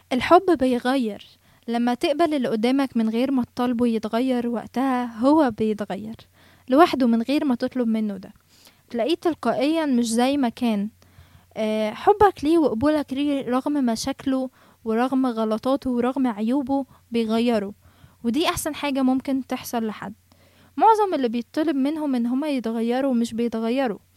الحب بيغير. لما تقبل اللي قدامك من غير ما تطالبه يتغير، وقتها هو بيتغير لوحده من غير ما تطلب منه ده. تلاقيه تلقائيا مش زي ما كان. حبك ليه وقبولك ليه رغم مشاكله ورغم غلطاته ورغم عيوبه بيغيره. ودي احسن حاجة ممكن تحصل لحد. معظم اللي بيطلب منهم ان هما يتغيروا مش بيتغيروا،